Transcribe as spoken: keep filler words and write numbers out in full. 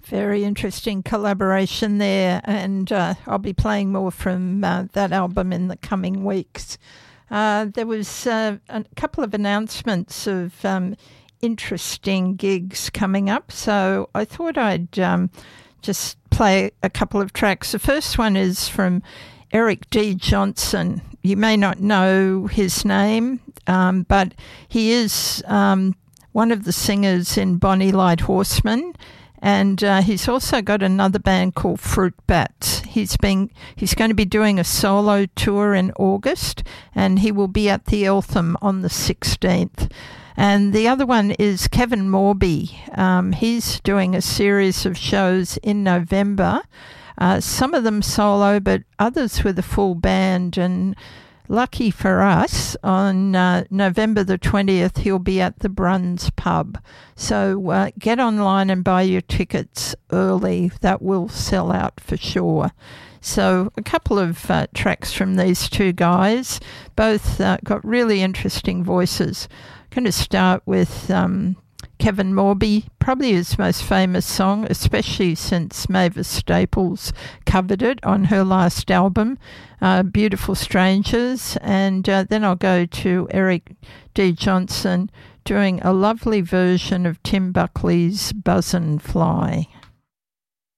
Very interesting collaboration there, and uh, I'll be playing more from uh, that album in the coming weeks. Uh, there was uh, a couple of announcements of um, interesting gigs coming up, so I thought I'd um, just play a couple of tracks. The first one is from Eric D. Johnson. You may not know his name, um, but he is um, one of the singers in Bonnie Light Horseman, and uh, he's also got another band called Fruit Bats. He's been he's going to be doing a solo tour in August, and he will be at the Eltham on the sixteenth. And the other one is Kevin Morby. Um, he's doing a series of shows in November, uh, some of them solo, but others with a full band. And lucky for us, on uh, November the twentieth, he'll be at the Bruns pub. So uh, get online and buy your tickets early. That will sell out for sure. So a couple of uh, tracks from these two guys. Both uh, got really interesting voices. I'm going to start with um, Kevin Morby, probably his most famous song, especially since Mavis Staples covered it on her last album, uh, Beautiful Strangers. And uh, then I'll go to Eric D. Johnson doing a lovely version of Tim Buckley's Buzzin' Fly.